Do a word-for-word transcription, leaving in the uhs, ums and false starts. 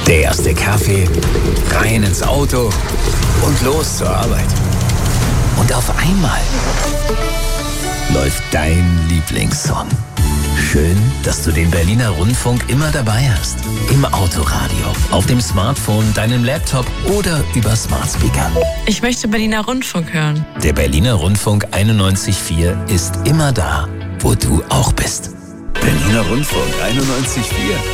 Der erste Kaffee, rein ins Auto und los zur Arbeit. Und auf einmal läuft dein Lieblingssong. Schön, dass du den Berliner Rundfunk immer dabei hast. Im Autoradio, auf dem Smartphone, deinem Laptop oder über Smart Speaker. Ich möchte Berliner Rundfunk hören. Der Berliner Rundfunk einundneunzig Komma vier ist immer da, wo du auch bist. Berliner Rundfunk einundneunzig Komma vier.